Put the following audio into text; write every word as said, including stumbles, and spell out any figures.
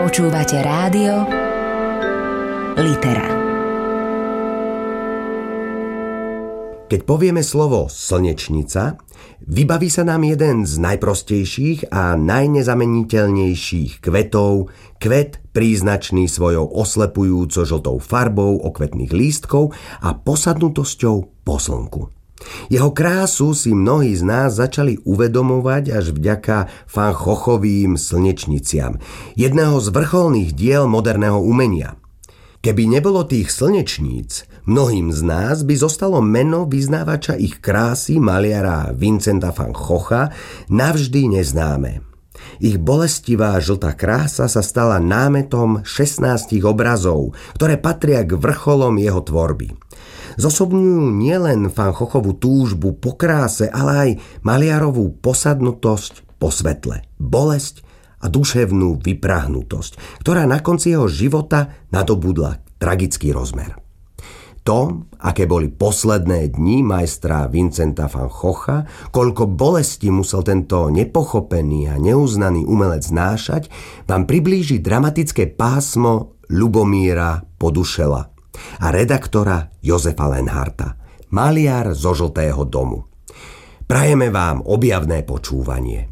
Počúvate rádio Litera. Keď povieme slovo slnečnica, vybaví sa nám jeden z najprostejších a najnezameniteľnejších kvetov, kvet príznačný svojou oslepujúco žltou farbou okvetných lístkov a posadnutosťou po slnku. Jeho krásu si mnohí z nás začali uvedomovať až vďaka Van Goghovým slnečniciam, jedného z vrcholných diel moderného umenia. Keby nebolo tých slnečníc, mnohým z nás by zostalo meno vyznávača ich krásy maliara Vincenta van Gogha navždy neznáme. Ich bolestivá žltá krása sa stala námetom šestnástich obrazov, ktoré patria k vrcholom jeho tvorby. Zosobňujú nielen Van Goghovú túžbu po kráse, ale aj maliarovú posadnutosť po svetle, bolesť a duševnú vyprahnutosť, ktorá na konci jeho života nadobudla tragický rozmer. To, aké boli posledné dni majstra Vincenta van Gogha, koľko bolesti musel tento nepochopený a neuznaný umelec znášať, vám priblíži dramatické pásmo Ľubomíra Podušela a redaktora Jozefa Lenharta, maliar zo Žltého domu. Prajeme vám objavné počúvanie.